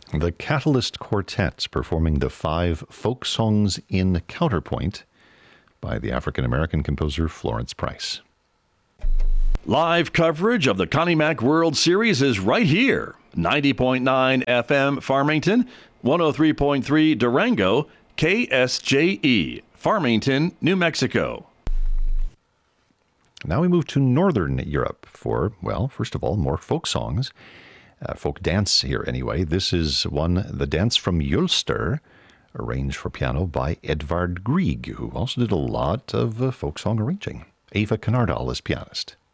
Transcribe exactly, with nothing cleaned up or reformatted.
The Catalyst Quartet performing the five folk songs in Counterpoint by the African-American composer Florence Price. Live coverage of the Connie Mack World Series is right here. ninety point nine F M Farmington, one oh three point three Durango, K S J E, Farmington, New Mexico. Now we move to Northern Europe for, well, first of all, more folk songs. Uh, folk dance here anyway. This is one, the dance from Ulster, arranged for piano by Edvard Grieg, who also did a lot of uh, folk song arranging. Ava Canardal is pianist.